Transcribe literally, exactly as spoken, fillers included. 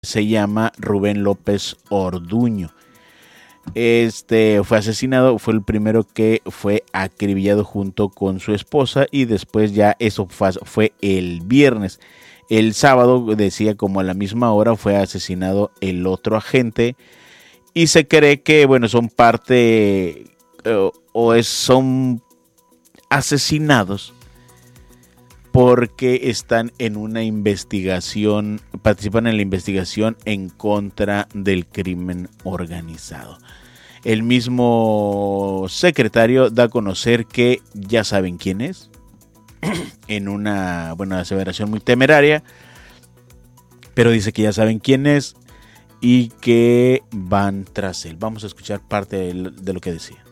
se llama Rubén López Orduño. Este fue asesinado, fue el primero que fue acribillado junto con su esposa, y después ya eso fue, fue el viernes. El sábado, decía, como a la misma hora fue asesinado el otro agente, y se cree que, bueno, son parte eh, o es, son asesinados porque están en una investigación, participan en la investigación en contra del crimen organizado. El mismo secretario da a conocer que ya saben quién es, en una, bueno, aseveración muy temeraria, pero dice que ya saben quién es y que van tras él. Vamos a escuchar parte de lo que decía.